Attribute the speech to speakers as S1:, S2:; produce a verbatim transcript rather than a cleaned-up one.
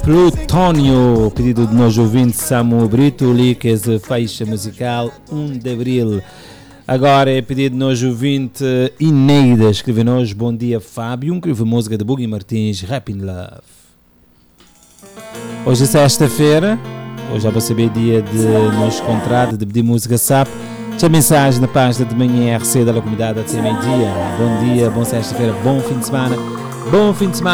S1: Plutónio, pedido de nós ouvinte Samu Brito, Liques, faixa musical um de abril. Agora é pedido de nós ouvinte Ineida, escreve-nos bom dia Fábio, um escreve música de Boogie Martins, Rap in Love. Hoje é sexta-feira, hoje já vou saber dia de nós contrato, de pedir música S A P. Tinha mensagem na página de manhã R C da comunidade até meio-dia. Bom dia, bom sexta-feira, bom fim de semana, bom fim de semana.